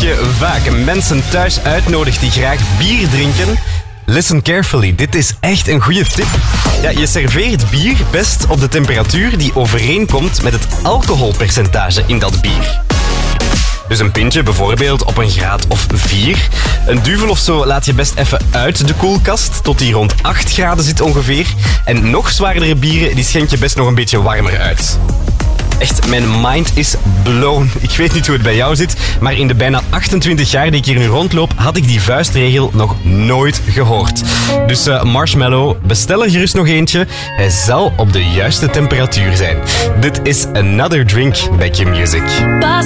je vaak mensen thuis uitnodigt die graag bier drinken? Listen carefully, dit is echt een goede tip. Ja, je serveert bier best op de temperatuur die overeenkomt met het alcoholpercentage in dat bier. Dus een pintje bijvoorbeeld op een graad of 4. Een duvel of zo laat je best even uit de koelkast, tot die rond 8 graden zit ongeveer. En nog zwaardere bieren, die schenk je best nog een beetje warmer uit. Echt, mijn mind is blown. Ik weet niet hoe het bij jou zit, maar in de bijna 28 jaar die ik hier nu rondloop, had ik die vuistregel nog nooit gehoord. Dus Marshmallow, bestel er gerust nog eentje. Hij zal op de juiste temperatuur zijn. Dit is Another Drink bij Q-Music.